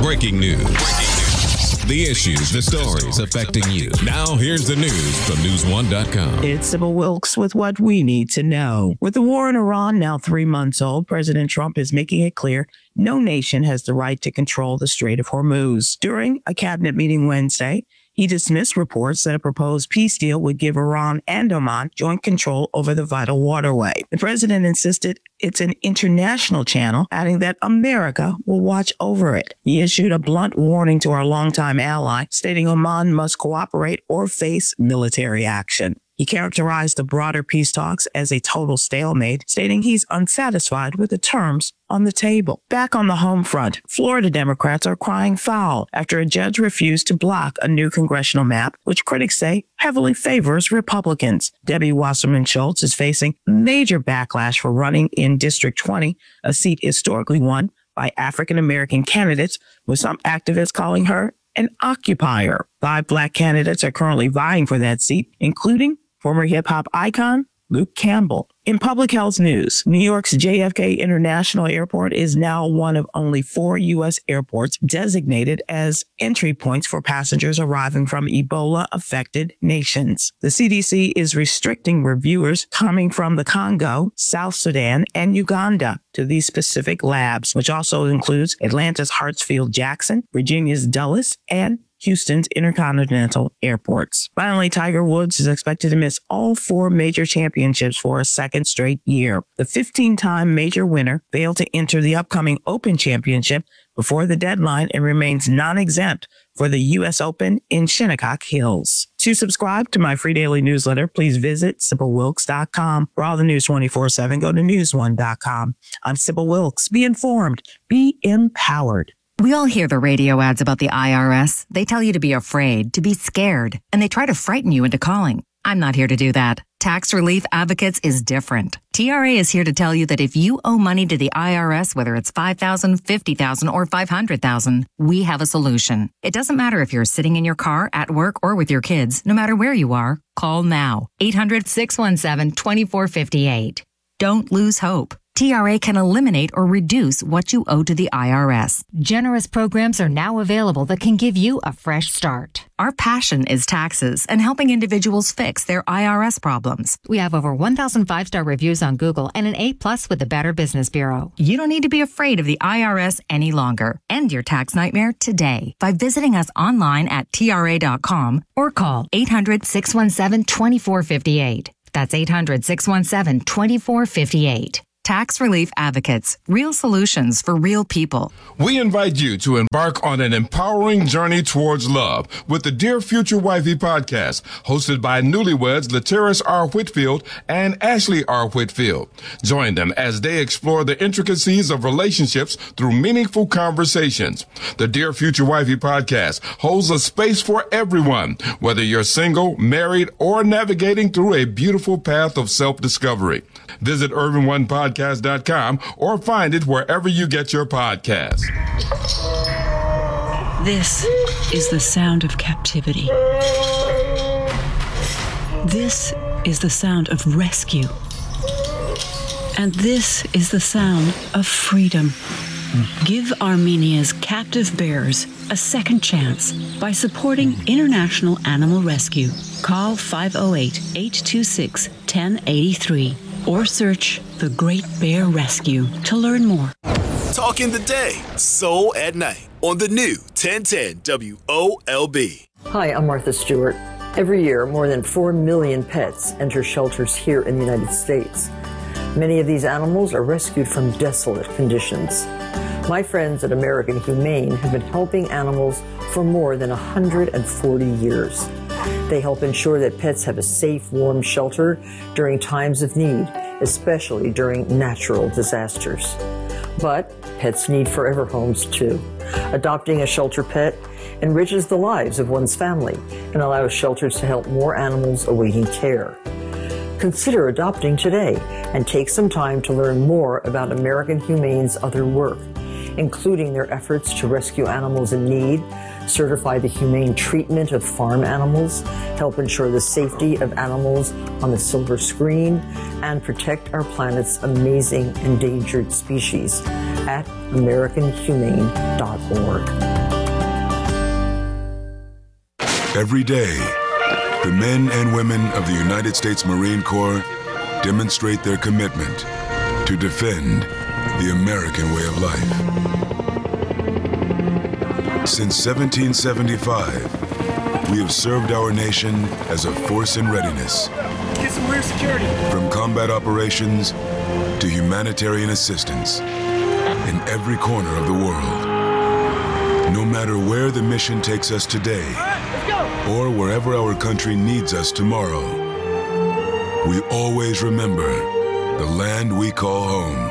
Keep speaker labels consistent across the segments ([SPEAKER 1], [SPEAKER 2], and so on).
[SPEAKER 1] Breaking news. The issues, the stories affecting you. Now, here's the news from News1.com.
[SPEAKER 2] It's Sybil Wilkes with what we need to know. With the war in Iran now 3 months old, President Trump is making it clear no nation has the right to control the Strait of Hormuz. During a cabinet meeting Wednesday, he dismissed reports that a proposed peace deal would give Iran and Oman joint control over the vital waterway. The president insisted it's an international channel, adding that America will watch over it. He issued a blunt warning to our longtime ally, stating Oman must cooperate or face military action. He characterized the broader peace talks as a total stalemate, stating he's unsatisfied with the terms on the table. Back on the home front, Florida Democrats are crying foul after a judge refused to block a new congressional map, which critics say heavily favors Republicans. Debbie Wasserman Schultz is facing major backlash for running in District 20, a seat historically won by African-American candidates, with some activists calling her an occupier. 5 Black candidates are currently vying for that seat, including former hip-hop icon Luke Campbell. In public health news, New York's JFK International Airport is now one of only 4 U.S. airports designated as entry points for passengers arriving from Ebola-affected nations. The CDC is restricting reviewers coming from the Congo, South Sudan, and Uganda to these specific labs, which also includes Atlanta's Hartsfield-Jackson, Virginia's Dulles, and Houston's Intercontinental Airports. Finally, Tiger Woods is expected to miss all 4 major championships for a second straight year. The 15-time major winner failed to enter the upcoming Open Championship before the deadline and remains non-exempt for the U.S. Open in Shinnecock Hills. To subscribe to my free daily newsletter, please visit SybilWilkes.com. For all the news 24/7, go to News1.com. I'm Sybil Wilkes. Be informed. Be empowered.
[SPEAKER 3] We all hear the radio ads about the IRS. They tell you to be afraid, to be scared, and they try to frighten you into calling. I'm not here to do that. Tax Relief Advocates is different. TRA is here to tell you that if you owe money to the IRS, whether it's $5,000, $50,000, or $500,000, we have a solution. It doesn't matter if you're sitting in your car, at work, or with your kids. No matter where you are, call now. 800-617-2458. Don't lose hope. TRA can eliminate or reduce what you owe to the IRS.
[SPEAKER 4] Generous programs are now available that can give you a fresh start.
[SPEAKER 3] Our passion is taxes and helping individuals fix their IRS problems.
[SPEAKER 4] We have over 1,000 5-star reviews on Google and an A+ with the Better Business Bureau.
[SPEAKER 3] You don't need to be afraid of the IRS any longer. End your tax nightmare today by visiting us online at TRA.com or call 800-617-2458. That's 800-617-2458. Tax Relief Advocates, real solutions for real people.
[SPEAKER 5] We invite you to embark on an empowering journey towards love with the Dear Future Wifey podcast, hosted by newlyweds Lateris R. Whitfield and Ashley R. Whitfield. Join them as they explore the intricacies of relationships through meaningful conversations. The Dear Future Wifey podcast holds a space for everyone, whether you're single, married, or navigating through a beautiful path of self-discovery. Visit UrbanOnePodcast.com or find it wherever you get your podcasts.
[SPEAKER 6] This is the sound of captivity. This is the sound of rescue. And this is the sound of freedom. Give Armenia's captive bears a second chance by supporting International Animal Rescue. Call 508-826-1083 or search The Great Bear Rescue to learn more.
[SPEAKER 7] Talking the day, soul at night on the new 1010 WOLB.
[SPEAKER 8] Hi, I'm Martha Stewart. Every year, more than 4 million pets enter shelters here in the United States. Many of these animals are rescued from desolate conditions. My friends at American Humane have been helping animals for more than 140 years. They help ensure that pets have a safe, warm shelter during times of need, especially during natural disasters. But pets need forever homes too. Adopting a shelter pet enriches the lives of one's family and allows shelters to help more animals awaiting care. Consider adopting today and take some time to learn more about American Humane's other work, including their efforts to rescue animals in need, certify the humane treatment of farm animals, help ensure the safety of animals on the silver screen, and protect our planet's amazing endangered species. at AmericanHumane.org.
[SPEAKER 9] Every day, the men and women of the United States Marine Corps demonstrate their commitment to defend the American way of life. Since 1775, we have served our nation as a force in readiness.
[SPEAKER 10] Get some rear security.
[SPEAKER 9] From combat operations to humanitarian assistance in every corner of the world. No matter where the mission takes us today, or wherever our country needs us tomorrow, we always remember the land we call home.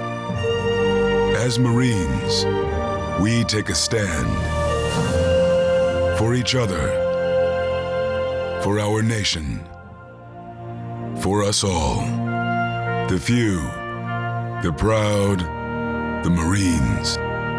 [SPEAKER 9] As Marines, we take a stand for each other, for our nation, for us all. The few, the proud, the Marines.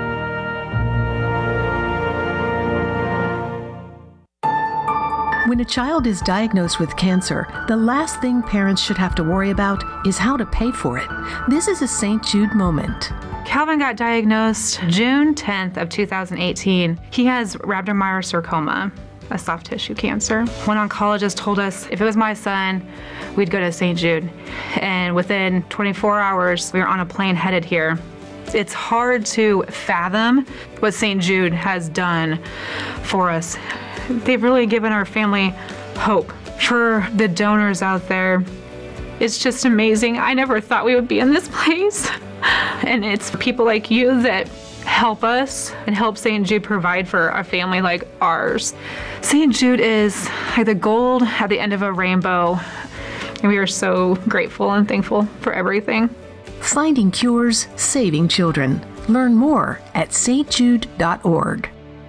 [SPEAKER 11] When a child is diagnosed with cancer, the last thing parents should have to worry about is how to pay for it. This is a St. Jude moment.
[SPEAKER 12] Calvin got diagnosed June 10th of 2018. He has rhabdomyosarcoma, a soft tissue cancer. One oncologist told us if it was my son, we'd go to St. Jude. And within 24 hours, we were on a plane headed here. It's hard to fathom what St. Jude has done for us. They've really given our family hope. For the donors out there, it's just amazing. I never thought we would be in this place. And it's people like you that help us and help St. Jude provide for a family like ours. St. Jude is like the gold at the end of a rainbow, and we are so grateful and thankful for everything.
[SPEAKER 11] Finding cures, saving children. Learn more at stjude.org.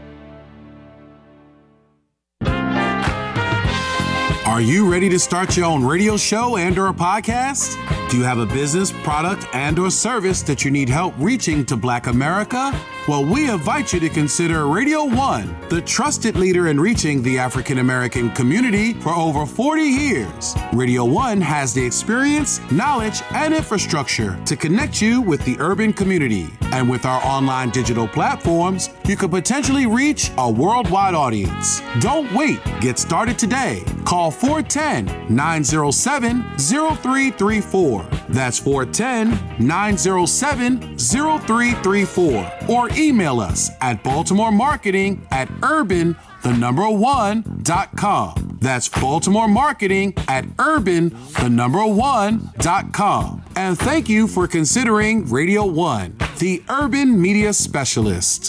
[SPEAKER 13] Are you ready to start your own radio show and/or a podcast? Do you have a business, product, and/or service that you need help reaching to Black America? Well, we invite you to consider Radio One, the trusted leader in reaching the African American community for over 40 years. Radio One has the experience, knowledge, and infrastructure to connect you with the urban community. And with our online digital platforms, you could potentially reach a worldwide audience. Don't wait. Get started today. Call 410-907-0334. That's 410-907-0334. Or email us at baltimoremarketing@urban1.com. That's baltimoremarketing@urban1.com. And thank you for considering Radio One, the urban media specialist.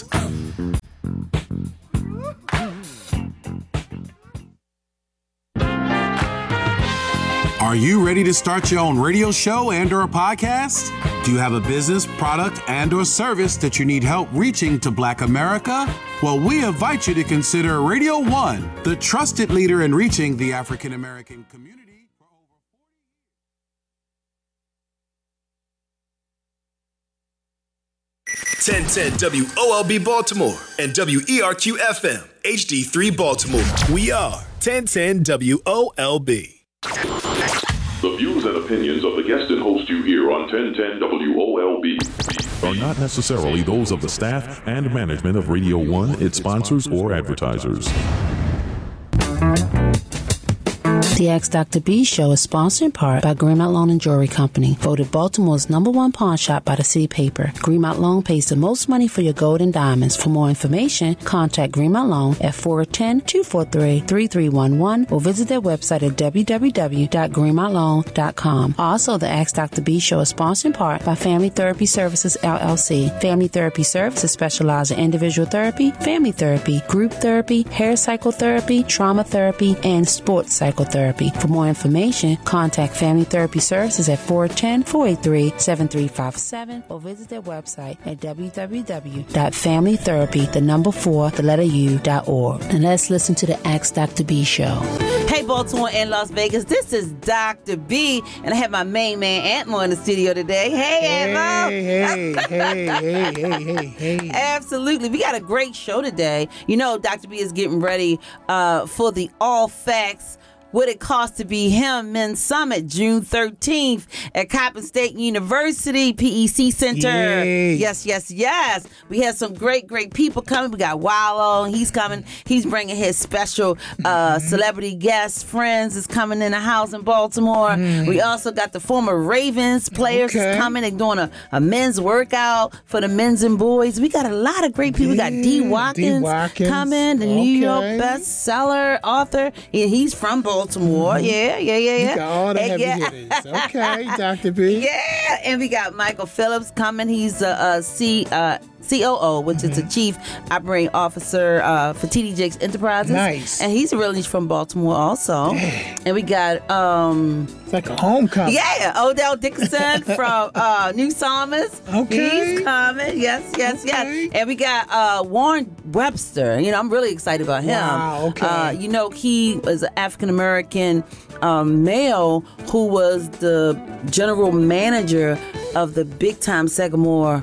[SPEAKER 13] Are you ready to start your own radio show and/or a podcast? Do you have a business, product, and/or service that you need help reaching to Black America? Well, we invite you to consider Radio One, the trusted leader in reaching the African American community.
[SPEAKER 7] 1010 WOLB Baltimore and WERQ FM HD3 Baltimore. We are 1010 WOLB.
[SPEAKER 14] The views and opinions of the guest and host you hear on 1010 WOLB
[SPEAKER 1] are not necessarily those of the staff and management of Radio One, its sponsors, or advertisers.
[SPEAKER 15] The Ask Dr. B Show is sponsored in part by Greenmount Loan and Jewelry Company, voted Baltimore's #1 pawn shop by the City Paper. Greenmount Loan pays the most money for your gold and diamonds. For more information, contact Greenmount Loan at 410-243-3311 or visit their website at www.greenmontloan.com. Also, the Ask Dr. B Show is sponsored in part by Family Therapy Services, LLC. Family Therapy Services specialize in individual therapy, family therapy, group therapy, hair psychotherapy, trauma therapy, and sports psychotherapy. For more information, contact Family Therapy Services at 410-483-7357 or visit their website at www.familytherapy4u.org. And let's listen to the Ask Dr. B Show.
[SPEAKER 16] Hey, Baltimore and Las Vegas, this is Dr. B, and I have my main man, Antmo, in the studio today. Hey, Antmo. Hey. Absolutely. We got a great show today. You know, Dr. B is getting ready for the All Facts what it costs to be him Men's Summit, June 13th at Coppin State University, PEC Center.
[SPEAKER 10] Yay.
[SPEAKER 16] Yes. We have some great people coming. We got Wallow. He's coming. He's bringing his special celebrity guests. Friends is coming in the house in Baltimore. We also got the former Ravens players is coming and doing a men's workout for the men's and boys. We got a lot of great people. We got D. Watkins coming, the New York bestseller author. He's from Baltimore. Yeah.
[SPEAKER 10] You got all the heavy hitters. Okay, Dr. B.
[SPEAKER 16] Yeah, and we got Michael Phillips coming. He's a COO, which is the Chief Operating Officer for TD Jakes Enterprises.
[SPEAKER 10] Nice.
[SPEAKER 16] And he's really from Baltimore also.
[SPEAKER 10] Dang.
[SPEAKER 16] And we got
[SPEAKER 10] it's like a homecoming.
[SPEAKER 16] Yeah, Odell Dickinson from New Psalmist.
[SPEAKER 10] Okay.
[SPEAKER 16] He's coming. Yes. And we got Warren Webster. I'm really excited about him.
[SPEAKER 10] Wow, okay.
[SPEAKER 16] He was an African-American male who was the general manager of the big time Sagamore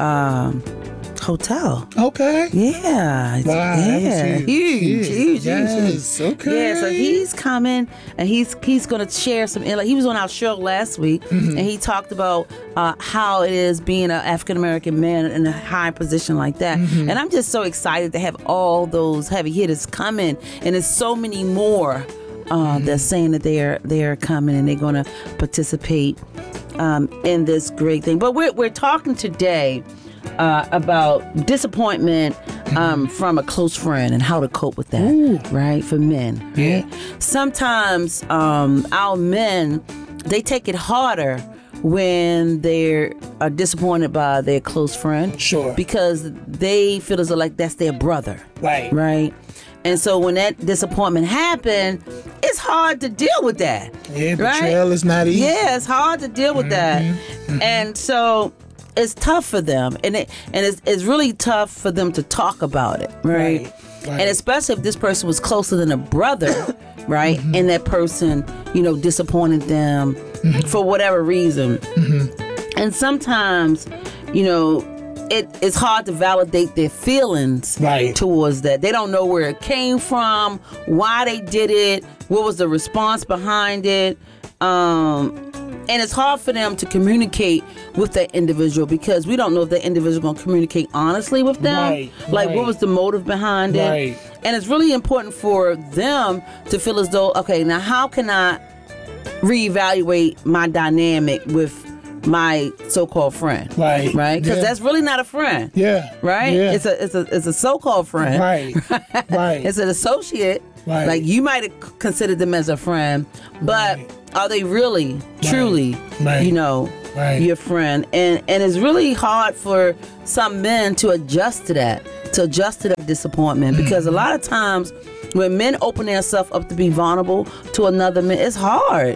[SPEAKER 16] hotel.
[SPEAKER 10] Okay.
[SPEAKER 16] Yeah.
[SPEAKER 10] Wow.
[SPEAKER 16] Yeah. Huge.
[SPEAKER 10] Yes. Okay.
[SPEAKER 16] Yeah. So he's coming and he's going to share some. He was on our show last week and he talked about how it is being an African American man in a high position like that. And I'm just so excited to have all those heavy hitters coming, and there's so many more that's saying that they're coming and they're going to participate in this great thing. But we're talking today about disappointment from a close friend and how to cope with that, right? For men.
[SPEAKER 10] Yeah.
[SPEAKER 16] Sometimes our men, they take it harder when they're disappointed by their close friend.
[SPEAKER 10] Sure.
[SPEAKER 16] Because they feel as though like that's their brother.
[SPEAKER 10] Right.
[SPEAKER 16] Right. And so when that disappointment happened, it's hard to deal with that.
[SPEAKER 10] Yeah, betrayal is not easy.
[SPEAKER 16] Yeah, it's hard to deal with that. And so it's tough for them. And it's really tough for them to talk about it, right? And especially if this person was closer than a brother, right? And that person, disappointed them for whatever reason. And sometimes, it's hard to validate their feelings towards that. They don't know where it came from, why they did it, what was the response behind it. And it's hard for them to communicate with that individual because we don't know if that individual is going to communicate honestly with them. What was the motive behind it? And it's really important for them to feel as though, okay, now how can I reevaluate my dynamic with my so-called friend, right? Because that's really not a friend, right?
[SPEAKER 10] Yeah.
[SPEAKER 16] It's a so-called friend,
[SPEAKER 10] right?
[SPEAKER 16] It's an associate, like you might have considered them as a friend, but are they really, truly, your friend? And it's really hard for some men to adjust to that disappointment, because a lot of times when men open themselves up to be vulnerable to another man, it's hard.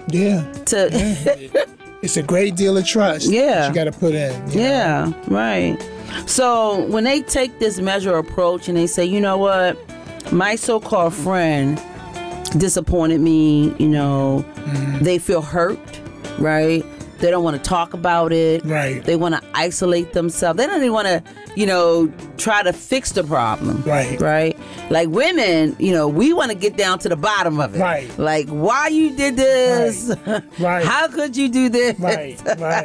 [SPEAKER 10] It's a great deal of trust that you got to put in.
[SPEAKER 16] Yeah, right. So when they take this measure approach and they say, you know what, my so-called friend disappointed me, they feel hurt, right? They don't want to talk about it.
[SPEAKER 10] Right.
[SPEAKER 16] They want to isolate themselves. They don't even want to, try to fix the problem.
[SPEAKER 10] Right.
[SPEAKER 16] Right. Like women, we want to get down to the bottom of it.
[SPEAKER 10] Right.
[SPEAKER 16] Like why you did this.
[SPEAKER 10] Right.
[SPEAKER 16] How could you do this?
[SPEAKER 10] Right.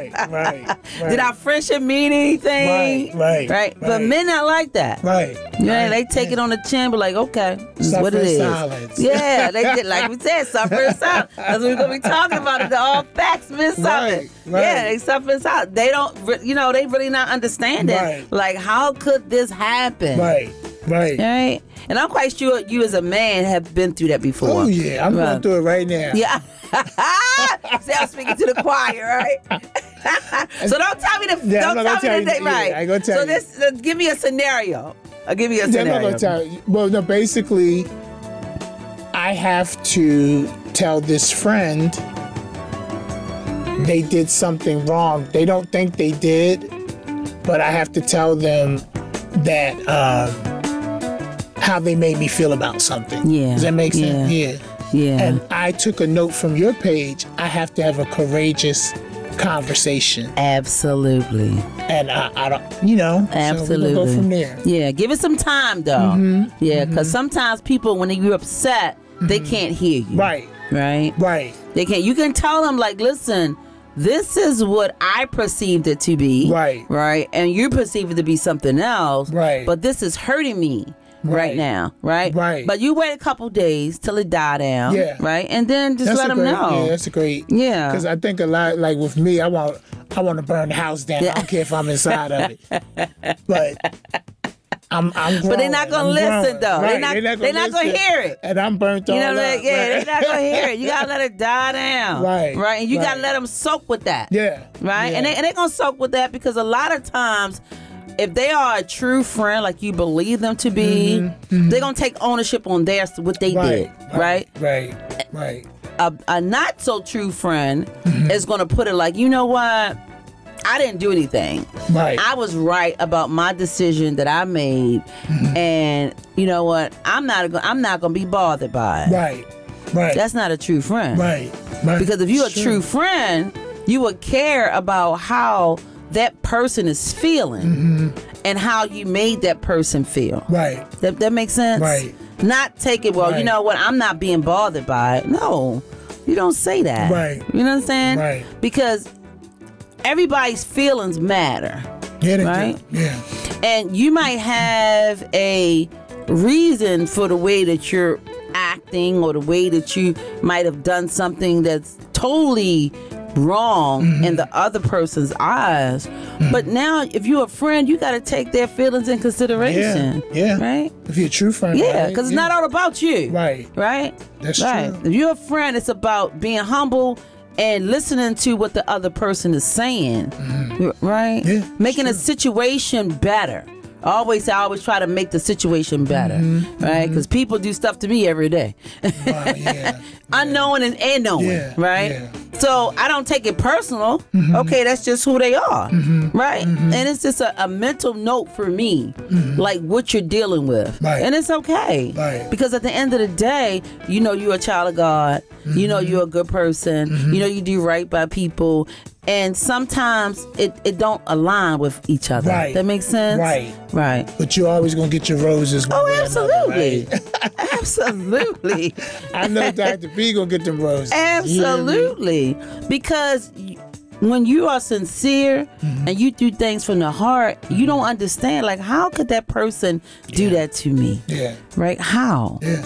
[SPEAKER 16] Did our friendship mean anything? Right. But men not like that.
[SPEAKER 10] Right.
[SPEAKER 16] Yeah, they take it on the chin, but like, okay, this is what it is.
[SPEAKER 10] Silence.
[SPEAKER 16] Yeah, they get, like we said, suffer in silence. That's what we're going to be talking about it. The all facts, men suffer. Yeah, they suffer in silence. They don't, they really not understanding. Like, how could this happen? Right. And I'm quite sure you as a man have been through that before.
[SPEAKER 10] Oh, yeah. I'm going through it right now.
[SPEAKER 16] Yeah. See, I'm speaking to the choir, right? So don't tell me the right.
[SPEAKER 10] I ain't gonna tell you.
[SPEAKER 16] So give me a scenario. I'll give you a scenario.
[SPEAKER 10] I'm not gonna tell you. Well, no, basically, I have to tell this friend they did something wrong. They don't think they did, but I have to tell them that how they made me feel about something.
[SPEAKER 16] Yeah.
[SPEAKER 10] Does that make sense?
[SPEAKER 16] Yeah.
[SPEAKER 10] And I took a note from your page. I have to have a courageous conversation.
[SPEAKER 16] Absolutely.
[SPEAKER 10] And I don't,
[SPEAKER 16] Absolutely.
[SPEAKER 10] So we'll go from there.
[SPEAKER 16] Yeah, give it some time though. Yeah, because sometimes people, when you're upset, they can't hear you. right?
[SPEAKER 10] Right.
[SPEAKER 16] They can't. You can tell them like, listen, this is what I perceived it to be.
[SPEAKER 10] Right.
[SPEAKER 16] Right. And you perceive it to be something else.
[SPEAKER 10] Right.
[SPEAKER 16] But this is hurting me right now. Right.
[SPEAKER 10] Right.
[SPEAKER 16] But you wait a couple days till it die down.
[SPEAKER 10] Yeah.
[SPEAKER 16] Right. And then just let them know.
[SPEAKER 10] Yeah, that's a great.
[SPEAKER 16] Yeah.
[SPEAKER 10] Because I think a lot, like with me, I want to burn the house down. I don't care if I'm inside of it. But I'm growing.
[SPEAKER 16] But they're not gonna listen though.
[SPEAKER 10] Right.
[SPEAKER 16] They're not gonna hear it.
[SPEAKER 10] And I'm burnt all
[SPEAKER 16] You know what I
[SPEAKER 10] up.
[SPEAKER 16] mean? Yeah,
[SPEAKER 10] Right.
[SPEAKER 16] they're not gonna hear it. You gotta let it die down.
[SPEAKER 10] Right.
[SPEAKER 16] Right. And you gotta
[SPEAKER 10] Right.
[SPEAKER 16] let them soak with that.
[SPEAKER 10] Yeah.
[SPEAKER 16] Right.
[SPEAKER 10] Yeah.
[SPEAKER 16] And they're gonna soak with that because a lot of times, if they are a true friend, like you believe them to be, they're gonna take ownership on what they did. Right.
[SPEAKER 10] Right.
[SPEAKER 16] A not so true friend is gonna put it like, you know what? I didn't do anything.
[SPEAKER 10] Right.
[SPEAKER 16] I was right about my decision that I made, and you know what? I'm not gonna be bothered by it.
[SPEAKER 10] Right. Right.
[SPEAKER 16] That's not a true friend.
[SPEAKER 10] Right. Right.
[SPEAKER 16] Because if you're a true friend, you would care about how that person is feeling and how you made that person feel.
[SPEAKER 10] Right.
[SPEAKER 16] That makes sense.
[SPEAKER 10] Right.
[SPEAKER 16] Not take it. Well, you know what? I'm not being bothered by it. No, you don't say that.
[SPEAKER 10] Right.
[SPEAKER 16] You know what I'm saying?
[SPEAKER 10] Right.
[SPEAKER 16] Because everybody's feelings matter.
[SPEAKER 10] Yeah, they
[SPEAKER 16] right?
[SPEAKER 10] do. Yeah.
[SPEAKER 16] And you might have a reason for the way that you're acting or the way that you might have done something that's totally wrong in the other person's eyes. But now, if you're a friend, you got to take their feelings in consideration.
[SPEAKER 10] Yeah.
[SPEAKER 16] Right?
[SPEAKER 10] If you're a true friend.
[SPEAKER 16] Yeah,
[SPEAKER 10] right?
[SPEAKER 16] because it's not all about you.
[SPEAKER 10] Right.
[SPEAKER 16] Right?
[SPEAKER 10] That's
[SPEAKER 16] right.
[SPEAKER 10] true.
[SPEAKER 16] If you're a friend, it's about being humble and listening to what the other person is saying. Right?
[SPEAKER 10] Yeah,
[SPEAKER 16] making a situation better. I always try to make the situation better, right? Because people do stuff to me every day. Unknown and knowing, right?
[SPEAKER 10] Yeah.
[SPEAKER 16] So I don't take it personal. Okay, that's just who they are, right? And it's just a mental note for me, like what you're dealing with.
[SPEAKER 10] Right.
[SPEAKER 16] And it's okay.
[SPEAKER 10] Right.
[SPEAKER 16] Because at the end of the day, you know you're a child of God. You know you're a good person. You know you do right by people. And sometimes it don't align with each other.
[SPEAKER 10] Right.
[SPEAKER 16] That makes sense?
[SPEAKER 10] Right.
[SPEAKER 16] Right.
[SPEAKER 10] But you're always going to get your roses. one way or another,
[SPEAKER 16] Absolutely.
[SPEAKER 10] right?
[SPEAKER 16] Absolutely.
[SPEAKER 10] I know Dr. B going to get them roses. You hear me?
[SPEAKER 16] Absolutely. Because when you are sincere and you do things from the heart, you don't understand, like, how could that person do that to me?
[SPEAKER 10] Yeah.
[SPEAKER 16] Right? How?
[SPEAKER 10] Yeah.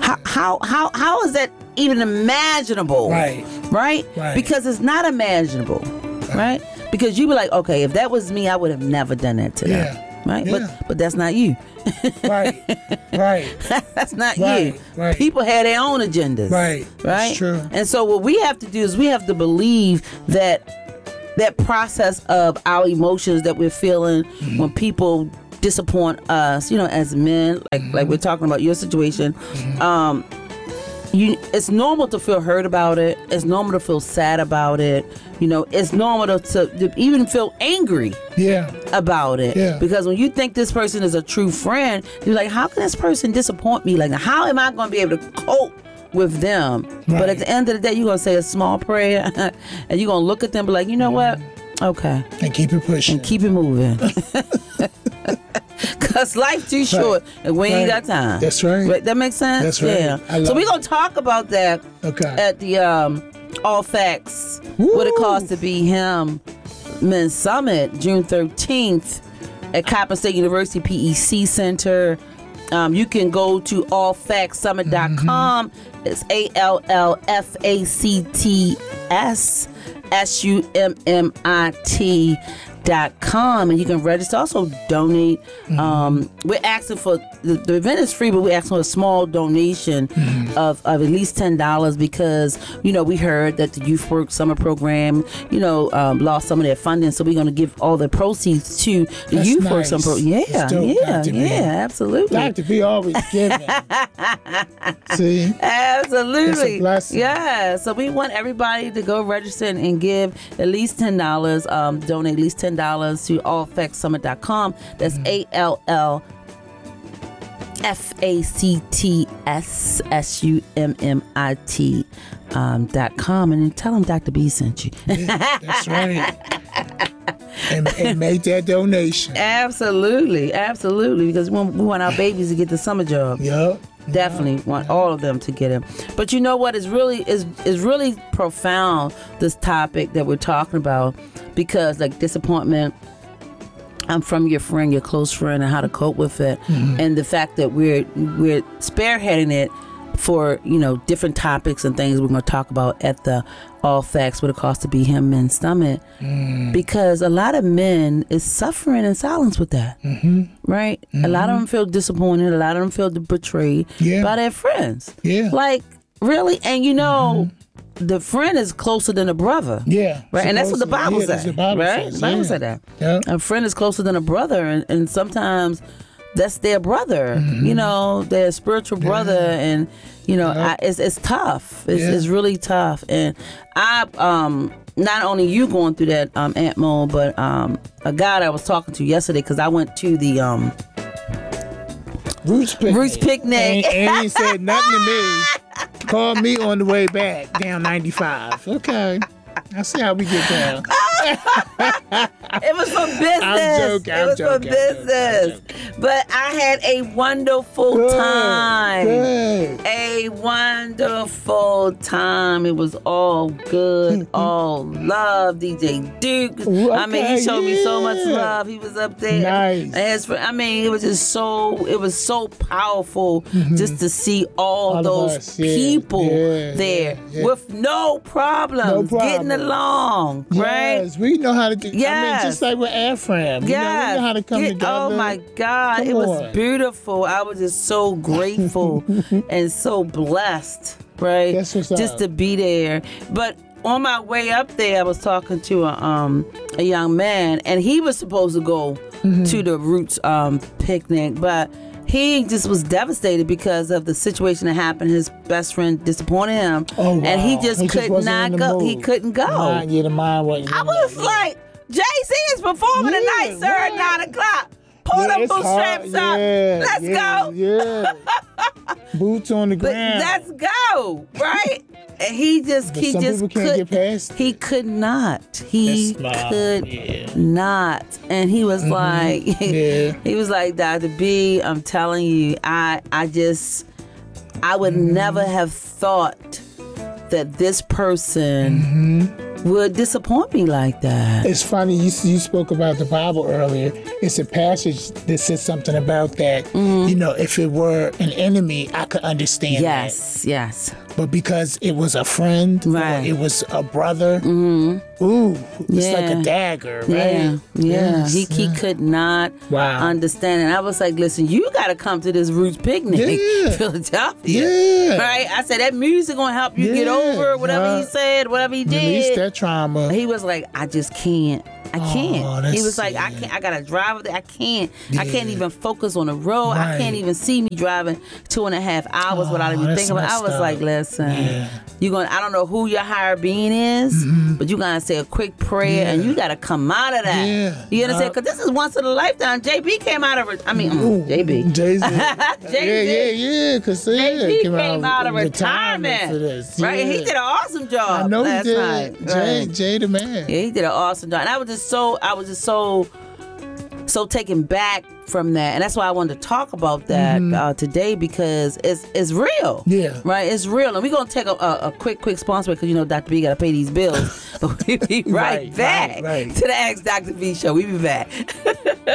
[SPEAKER 16] How is that even imaginable?
[SPEAKER 10] Right.
[SPEAKER 16] Right?
[SPEAKER 10] Right.
[SPEAKER 16] Because it's not imaginable. Right? Because you be like, okay, if that was me, I would have never done that to them. Right?
[SPEAKER 10] Yeah.
[SPEAKER 16] But that's not you.
[SPEAKER 10] Right. Right.
[SPEAKER 16] That's not
[SPEAKER 10] Right.
[SPEAKER 16] you.
[SPEAKER 10] Right.
[SPEAKER 16] People have their own agendas.
[SPEAKER 10] Right.
[SPEAKER 16] Right?
[SPEAKER 10] That's true.
[SPEAKER 16] And so what we have to do is we have to believe that process of our emotions that we're feeling when people disappoint us, you know, as men, like we're talking about your situation, it's normal to feel hurt about it. It's normal to feel sad about it. You know, it's normal to even feel angry about it.
[SPEAKER 10] Yeah.
[SPEAKER 16] Because when you think this person is a true friend, you're like, how can this person disappoint me? Like, how am I going to be able to cope with them?
[SPEAKER 10] Right.
[SPEAKER 16] But at the end of the day, you're going to say a small prayer and you're going to look at them and be like, you know what? Okay.
[SPEAKER 10] And keep it pushing.
[SPEAKER 16] And keep it moving. Because life too short and we ain't got time.
[SPEAKER 10] That's right.
[SPEAKER 16] That makes sense?
[SPEAKER 10] That's right.
[SPEAKER 16] Yeah.
[SPEAKER 10] I love
[SPEAKER 16] So we're going to talk about that at the All Facts, what it costs to be him Men's Summit, June 13th at Coppin State University PEC Center. You can go to allfactsummit.com. It's ALLFACTSSUMMIT.com, and you can register. Also donate. We're asking for the event is free, but we're asking for a small donation of at least $10 because we heard that the Youth Work Summer Program lost some of their funding, so we're going to give all the proceeds to the
[SPEAKER 10] That's
[SPEAKER 16] Youth
[SPEAKER 10] nice.
[SPEAKER 16] Work Summer Program.
[SPEAKER 10] That's dope, Dr. B.
[SPEAKER 16] Absolutely.
[SPEAKER 10] Dr. B always giving. See?
[SPEAKER 16] Absolutely.
[SPEAKER 10] It's a blessing.
[SPEAKER 16] Yeah. So we want everybody to go register and give at least $10, donate at least $10 to allfactsummit.com. That's ALLFACTSSUMMIT.com, and then tell them Dr. B sent you.
[SPEAKER 10] Yeah, that's right. and make that donation.
[SPEAKER 16] Absolutely, because we want our babies to get the summer job.
[SPEAKER 10] Yep.
[SPEAKER 16] Definitely want all of them to get him. But you know what is really profound, this topic that we're talking about, because like disappointment from your friend, your close friend, and how to cope with it, and the fact that we're spearheading it for different topics and things we're going to talk about at the All Facts What It Costs to Be Him Men's Summit, because a lot of men is suffering in silence with that, right? A lot of them feel disappointed, a lot of them feel betrayed by their friends. Like, really? And the friend is closer than a brother. Right? And that's what the Bible says. Right? The Bible said that. A friend is closer than a brother, and sometimes that's their brother, their spiritual brother, and it's tough. It's really tough. And I, not only you going through that, Aunt Mo, but a guy that I was talking to yesterday, because I went to the
[SPEAKER 10] Roots
[SPEAKER 16] Picnic.
[SPEAKER 10] And he said nothing to me. Called me on the way back down 95. Okay. I see how we get down.
[SPEAKER 16] It was for business.
[SPEAKER 10] I'm joking.
[SPEAKER 16] For business. But I had a wonderful time. A wonderful time. It was all good, all love. DJ Duke. He showed me so much love. He was up there.
[SPEAKER 10] Nice.
[SPEAKER 16] It was just so powerful just to see all those people there with no problems, getting along, right?
[SPEAKER 10] Yes, we know how to do.
[SPEAKER 16] Yes.
[SPEAKER 10] Just like with Ephraim. We know how to come together.
[SPEAKER 16] Oh my God, it was beautiful. I was just so grateful and so blessed, right?
[SPEAKER 10] That's what's
[SPEAKER 16] just
[SPEAKER 10] up.
[SPEAKER 16] to be there. But on my way up there, I was talking to a young man, and he was supposed to go to the Roots picnic, but he just was devastated because of the situation that happened. His best friend disappointed him, and he just could not go. He couldn't go. I was like, Jay-Z is performing tonight, sir, at 9 o'clock. Pull them bootstraps up. Let's go.
[SPEAKER 10] Yeah. Boots on the ground.
[SPEAKER 16] Let's go, right? And he just
[SPEAKER 10] But some people can't get past it.
[SPEAKER 16] He could not. He could not. And he was like, he was like, Dr. B, I'm telling you, I would never have thought that this person would disappoint me like that.
[SPEAKER 10] It's funny, you spoke about the Bible earlier. It's a passage that says something about that. If it were an enemy, I could understand that.
[SPEAKER 16] Yes.
[SPEAKER 10] But because it was a friend, or it was a brother, it's like a dagger, right?
[SPEAKER 16] Yeah. He could not understand. And I was like, listen, you got to come to this Roots Picnic, Philadelphia. Right? I said, that music going to help you get over whatever he said, whatever he did.
[SPEAKER 10] Release that trauma.
[SPEAKER 16] He was like, I just can't. I can't. He was like, I can't. I gotta drive up there. I can't. I can't even focus on the road. I can't even see me driving 2.5 hours without even thinking about it. I was like, listen, you going. I don't know who your higher being is, but you gotta say a quick prayer and you gotta come out of that. You understand? Because this is once in a lifetime. JB came out of it. I mean, JB.
[SPEAKER 10] Jay-Z. Because
[SPEAKER 16] JB came out of retirement
[SPEAKER 10] for this.
[SPEAKER 16] Right? And he did an awesome job.
[SPEAKER 10] I know
[SPEAKER 16] last
[SPEAKER 10] he did.
[SPEAKER 16] Night.
[SPEAKER 10] Jay the man.
[SPEAKER 16] Yeah, he did an awesome job. And I was just so taken back from that, and that's why I wanted to talk about that today, because it's real. Right, it's real. And we're gonna take a quick sponsor, because Dr. B gotta pay these bills. But we'll be right back to the Ask Dr. B show. We'll be back.